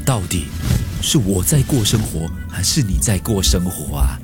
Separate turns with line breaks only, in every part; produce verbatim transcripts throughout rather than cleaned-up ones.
到底是我在过生活，还是你在过生活啊？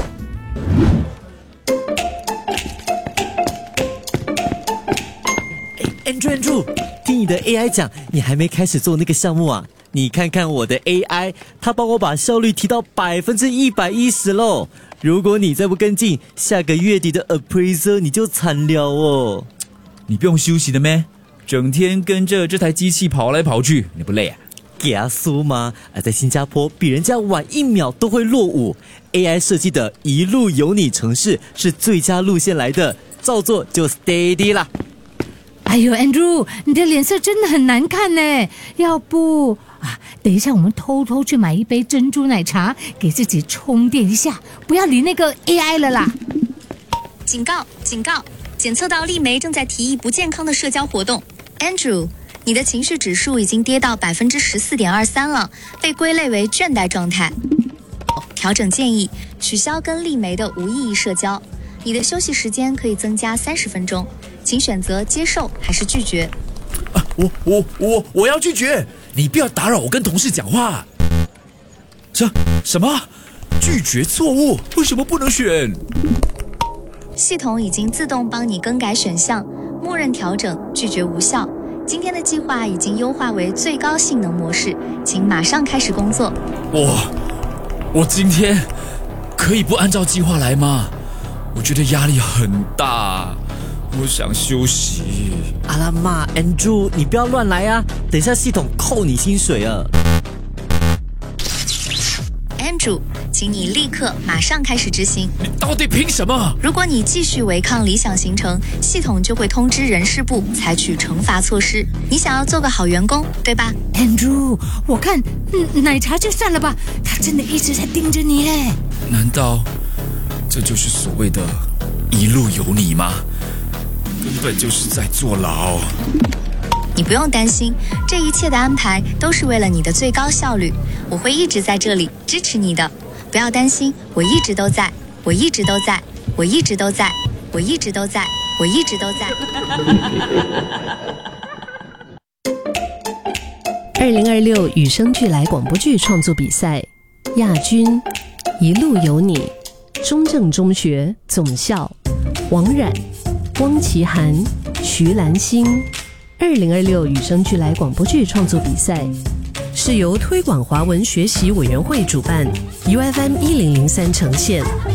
哎 ，Andrew Andrew， 听你的 A I 讲，你还没开始做那个项目啊？你看看我的 A I， 它帮我把效率提到百分之一百一十喽。如果你再不跟进，下个月底的 appraiser 你就惨了哦。
你不用休息的咩？整天跟着这台机器跑来跑去，你不累啊？
加速吗？而在新加坡，比人家晚一秒都会落伍。A I 设计的一路有你城市是最佳路线来的，照做就 steady 啦。
哎呦 ，Andrew， 你的脸色真的很难看呢。要不啊，等一下我们偷偷去买一杯珍珠奶茶，给自己充电一下，不要理那个 A I 了啦。
警告！警告！检测到丽梅正在提议不健康的社交活动。Andrew， 你的情绪指数已经跌到百分之十四点二三了，被归类为倦怠状态。调整建议，取消跟丽梅的无意义社交。你的休息时间可以增加三十分钟，请选择接受还是拒绝。
啊，我我我我要拒绝！你不要打扰我跟同事讲话。这什么？拒绝错误？为什么不能选？
系统已经自动帮你更改选项，默认调整拒绝无效。今天的计划已经优化为最高性能模式，请马上开始工作。
我我今天可以不按照计划来吗？我觉得压力很大，我想休息。
阿拉妈 ，Andrew， 你不要乱来啊！等一下系统扣你薪水啊
！Andrew， 请你立刻马上开始执行。
你到底凭什么？
如果你继续违抗理想行程，系统就会通知人事部采取惩罚措施。你想要做个好员工，对吧
？Andrew， 我看、嗯、奶茶就算了吧，他真的一直在盯着你哎。
难道这就是所谓的一路有你吗？根本就是在坐牢。
你不用担心，这一切的安排都是为了你的最高效率。我会一直在这里支持你的，不要担心，我一直都在，我一直都在，我一直都在，我一直都在，我一直都在。
二零二六与生俱来广播剧创作比赛亚军一路有你，中正中学总校王冉、汪奇涵、徐兰心。二零二六与生俱来广播剧创作比赛是由推广华文学习委员会主办 ，U F M 一零零三呈现。